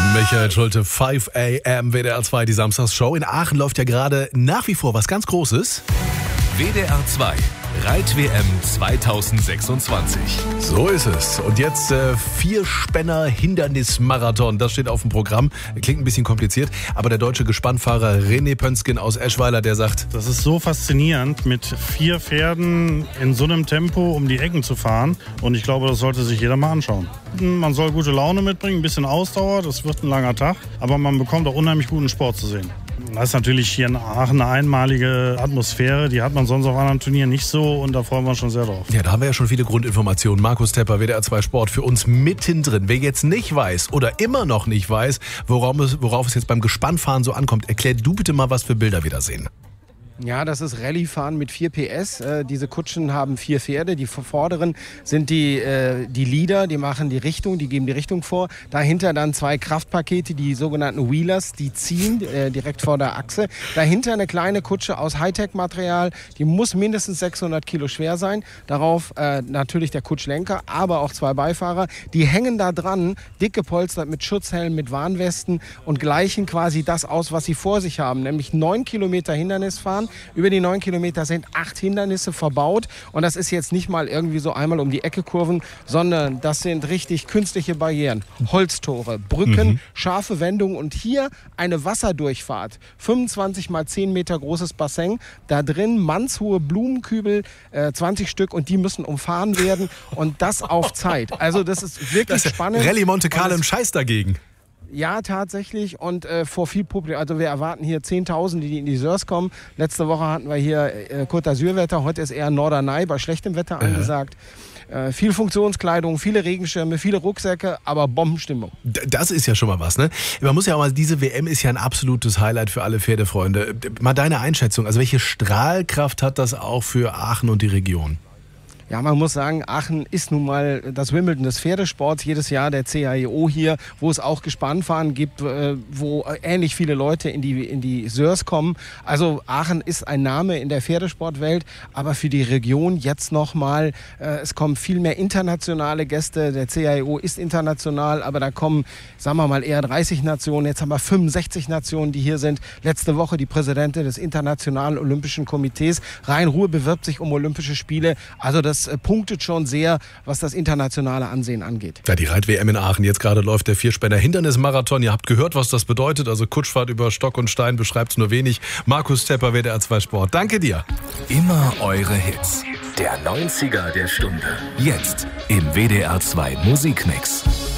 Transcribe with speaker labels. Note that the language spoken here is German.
Speaker 1: Michael Schulte, 5 a.m. WDR 2, die Samstagsshow. In Aachen läuft ja gerade nach wie vor was ganz Großes.
Speaker 2: WDR 2, Reit-WM 2026.
Speaker 1: So ist es. Und jetzt Vierspänner-Hindernismarathon. Das steht auf dem Programm. Klingt ein bisschen kompliziert, aber der deutsche Gespannfahrer René Pönsken aus Eschweiler, der sagt:
Speaker 3: Das ist so faszinierend, mit 4 Pferden in so einem Tempo um die Ecken zu fahren. Und ich glaube, das sollte sich jeder mal anschauen. Man soll gute Laune mitbringen, ein bisschen Ausdauer. Das wird ein langer Tag. Aber man bekommt auch unheimlich guten Sport zu sehen. Das ist natürlich hier in Aachen eine einmalige Atmosphäre. Die hat man sonst auf anderen Turnieren nicht so. Und da freuen wir uns schon sehr drauf.
Speaker 1: Ja, da haben wir ja schon viele Grundinformationen. Markus Tepper, WDR 2 Sport, für uns mittendrin. Wer jetzt nicht weiß oder immer noch nicht weiß, worauf es jetzt beim Gespannfahren so ankommt, erklär du bitte mal, was für Bilder wir da sehen.
Speaker 4: Ja, das ist Rallye-Fahren mit 4 PS. Diese Kutschen haben 4 Pferde. Die vorderen sind die Leader, die machen die Richtung, die geben die Richtung vor. Dahinter dann 2 Kraftpakete, die sogenannten Wheelers, die ziehen direkt vor der Achse. Dahinter eine kleine Kutsche aus Hightech-Material, die muss mindestens 600 Kilo schwer sein. Darauf natürlich der Kutschlenker, aber auch 2 Beifahrer. Die hängen da dran, dick gepolstert mit Schutzhelm, mit Warnwesten und gleichen quasi das aus, was sie vor sich haben, nämlich 9 Kilometer Hindernis fahren. Über die 9 Kilometer sind 8 Hindernisse verbaut. Und das ist jetzt nicht mal irgendwie so einmal um die Ecke kurven, sondern das sind richtig künstliche Barrieren. Holztore, Brücken, scharfe Wendungen und hier eine Wasserdurchfahrt. 25 mal 10 Meter großes Bassin. Da drin mannshohe Blumenkübel, 20 Stück, und die müssen umfahren werden. Und das auf Zeit. Also das ist wirklich spannend.
Speaker 1: Rallye Monte Carlo im Scheiß dagegen.
Speaker 4: Ja, tatsächlich, und vor viel Publikum. Also wir erwarten hier 10.000, die in die Sörs kommen. Letzte Woche hatten wir hier Côte d'Azur-Wetter, heute ist eher Norderney bei schlechtem Wetter angesagt. Viel Funktionskleidung, viele Regenschirme, viele Rucksäcke, aber Bombenstimmung.
Speaker 1: Das ist ja schon mal was, ne? Man muss ja auch mal, diese WM ist ja ein absolutes Highlight für alle Pferdefreunde. Mal deine Einschätzung, also welche Strahlkraft hat das auch für Aachen und die Region?
Speaker 4: Ja, man muss sagen, Aachen ist nun mal das Wimbledon des Pferdesports. Jedes Jahr der CAEO hier, wo es auch Gespannfahren gibt, wo ähnlich viele Leute in die Sörs kommen. Also Aachen ist ein Name in der Pferdesportwelt, aber für die Region jetzt nochmal, es kommen viel mehr internationale Gäste. Der CAEO ist international, aber da kommen, sagen wir mal, eher 30 Nationen. Jetzt haben wir 65 Nationen, die hier sind. Letzte Woche die Präsidentin des Internationalen Olympischen Komitees. Rhein-Ruhr bewirbt sich um Olympische Spiele. Also das punktet schon sehr, was das internationale Ansehen angeht.
Speaker 1: Ja, die Reit-WM in Aachen. Jetzt gerade läuft der Vierspänner-Hindernismarathon. Ihr habt gehört, was das bedeutet. Also Kutschfahrt über Stock und Stein beschreibt es nur wenig. Markus Tepper, WDR 2 Sport. Danke dir.
Speaker 2: Immer eure Hits. Der 90er der Stunde. Jetzt im WDR 2 Musikmix.